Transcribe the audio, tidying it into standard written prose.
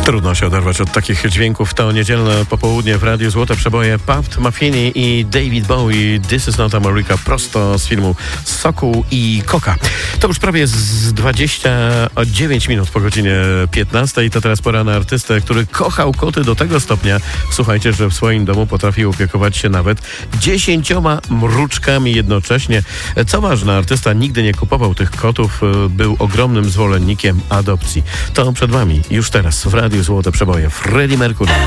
Trudno się oderwać od takich dźwięków. To niedzielne popołudnie w Radiu Złote Przeboje. Pat Metheny i David Bowie. This is not America. Prosto z filmu Sokół i Koka. To już prawie z 29 minut po godzinie 15. I to teraz pora na artystę, który kochał koty do tego stopnia, słuchajcie, że w swoim domu potrafił opiekować się nawet 10 mruczkami jednocześnie. Co ważne, artysta nigdy nie kupował tych kotów. Był ogromnym zwolennikiem adopcji. To przed wami już teraz w Radiu Złote Przeboje Freddie Mercury.